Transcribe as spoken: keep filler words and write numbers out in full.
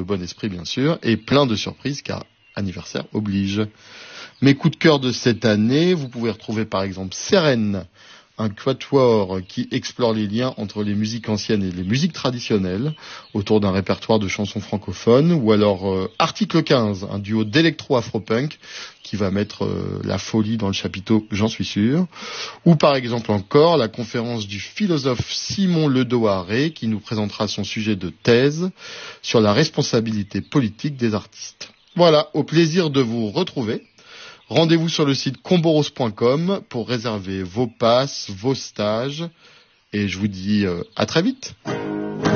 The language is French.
bon esprit bien sûr, et plein de surprises car anniversaire oblige. Mes coups de cœur de cette année, vous pouvez retrouver par exemple Sérène, un quatuor qui explore les liens entre les musiques anciennes et les musiques traditionnelles autour d'un répertoire de chansons francophones, ou alors euh, Article quinze, un duo d'électro-afro-punk qui va mettre euh, la folie dans le chapiteau, j'en suis sûr, ou par exemple encore la conférence du philosophe Simon Ledoiré qui nous présentera son sujet de thèse sur la responsabilité politique des artistes. Voilà, au plaisir de vous retrouver. Rendez-vous sur le site comboros point com pour réserver vos passes, vos stages, et je vous dis euh, à très vite.